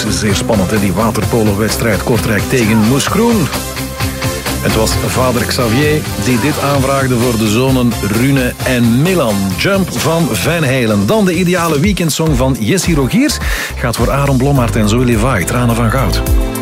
zeer spannend, hè? Die waterpolo-wedstrijd Kortrijk tegen Moeskroen. Het was vader Xavier die dit aanvraagde voor de zonen Rune en Milan. Jump van Van Halen. Dan de ideale weekendsong van Jessie Rogiers gaat voor Aaron Blommaert en Zoe Levi, Tranen van Goud.